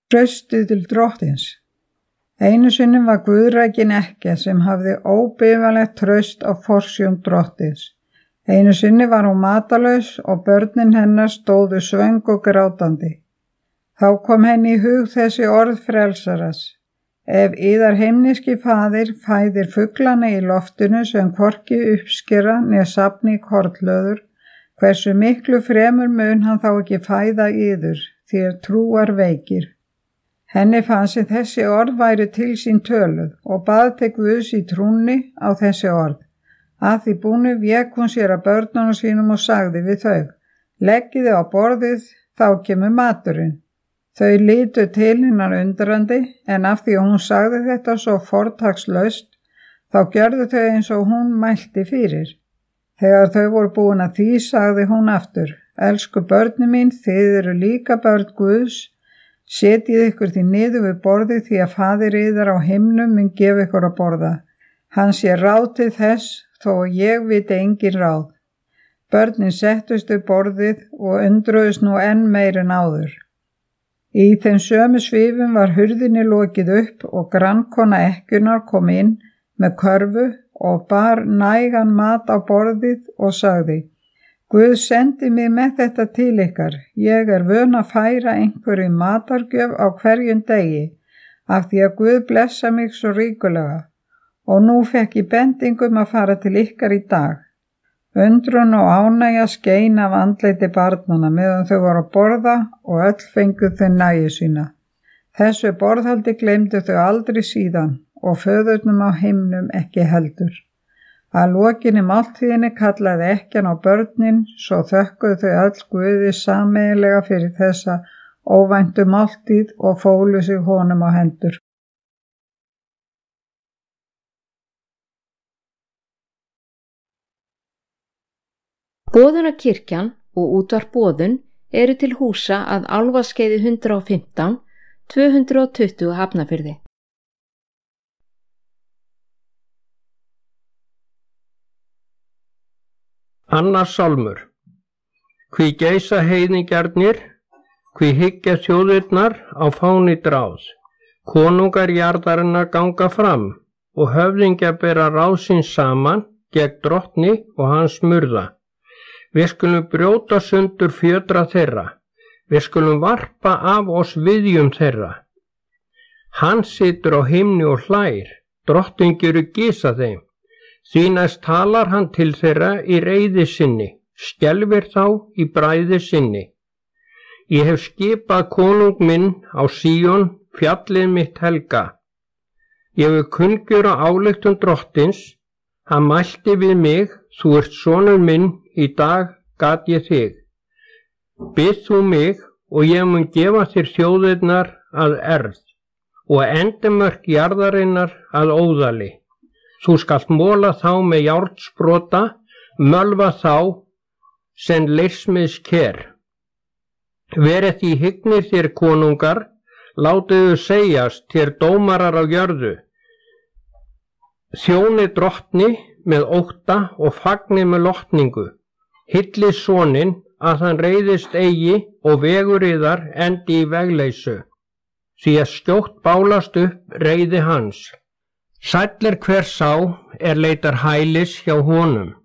Traustið til drottins. Einu sinni var guðrækin ekkja sem hafði óbifalegt traust á forsjón drottins. Einu sinni var hún matarlaus og börnin hennar stóðu svöng og grátandi. Þá kom henni í hug þessi orð frelsaras: ef yðar heimneski faðir fæðir fuglana í loftinu sem hvorki uppskera né safni í kornhlöður, hversu miklu fremur mun hann þá ekki fæða yður, þér trúar veikir. Henni fannst sem þessi orð væru til sín töluð og bað til Guðs í trúnni á þessi orð. Að því búnu vék hún sér að börnunum sínum og sagði við þau: leggiði á borðið, þá kemur maturinn. Þau litu til hennar undrandi, en af því hún sagði þetta svo fortakslaust, þá gjörðu þau eins og hún mælti fyrir. Þegar þau voru búin að því sagði hún aftur: elsku börni mín, þið eru líka börn Guðs, setjið ykkur því niður við borðið því að faðir yðar á himnum mun gefa ykkur að borða. Hann sé ráð til þess, þó ég viti engin ráð. Börnin settust við borðið og undruðust nú enn meir en áður. Í þeim sömu svifum var hurðinni lokið upp og grannkona ekkjunnar kom inn með körfu og bar nægan mat á borðið og sagði: Guð sendi mig með þetta til ykkar. Ég er vön að færa einhverju matargjöf á hverjum degi, af því að Guð blessa mig svo ríkulega, og nú fekk ég bendingum að fara til ykkar í dag. Undrun og ánægja skein af andleiti barnanna meðan þau voru að borða og öll fengu þau nægju sína. Þessu borðhaldi gleymdu þau aldrei síðan og föðurnum á himnum ekki heldur. Að lokinni máltíðinni kallaði ekkjan á börnin, svo þökkuðu þau öll Guði sameiginlega fyrir þessa óvæntu máltíð og fólu sig honum á hendur. Boðunarkirkjan og útvarp Boðun eru til húsa að Álfaskeiði 115, 220 Hafnarfirði. Annar sálmur. Hví geisa heiðingjarnir, hví hyggja þjóðirnar á fáni dráð. Konungar jarðarinnar ganga fram og höfðingja bera ráð sín saman gegn drottni og hans murða. Við skulum brjóta sundur fjötra þeirra. Við skulum varpa af oss viðjum þeirra. Hann situr á himni og hlær, drottinn gerir gísa þeim. Því næst talar hann til þeirra í reiði sinni, skelfir þá í bræði sinni. Ég hef skipað konung minn á Síón, fjallið mitt helga. Ég hef kunngjöra ályktun drottins, hann mælti við mig, þú ert sonur minn, í dag gat ég þig. Bið þú mig og ég mun gefa þér þjóðirnar að erð og endimörk jarðarinnar að óðali. Þú skalt móla þá með járnsprota, mölva þá sem leirsmiðs ker. Verið því hygnir þér konungar, látiðu segjast þér dómarar á jörðu. Þjóni drottni með ótta og fagni með lotningu. Hilli soninn að hann reiðist eigi og vegur yðar endi í vegleysu. Því að skjótt bálast upp reiði hans. Sæll er hver sá leitar hælis hjá honum.